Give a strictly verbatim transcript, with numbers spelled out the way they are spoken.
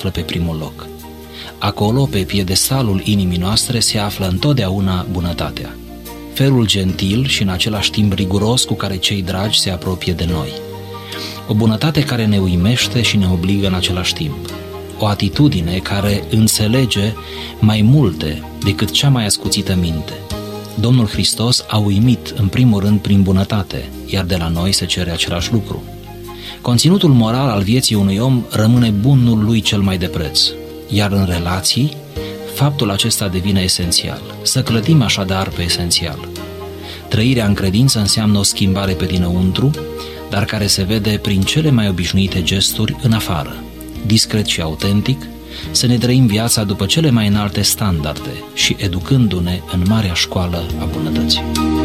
pe primul loc. Acolo, pe piedestalul inimii noastre, se află întotdeauna bunătatea. Felul gentil și în același timp riguros cu care cei dragi se apropie de noi. O bunătate care ne uimește și ne obligă în același timp. O atitudine care înțelege mai multe decât cea mai ascuțită minte. Domnul Hristos a uimit în primul rând prin bunătate, iar de la noi se cere același lucru. Conținutul moral al vieții unui om rămâne bunul lui cel mai de preț, iar în relații, faptul acesta devine esențial. Să clădim așadar pe esențial. Trăirea în credință înseamnă o schimbare pe dinăuntru, dar care se vede prin cele mai obișnuite gesturi în afară. Discret și autentic, să ne trăim viața după cele mai înalte standarde și educându-ne în marea școală a bunătății.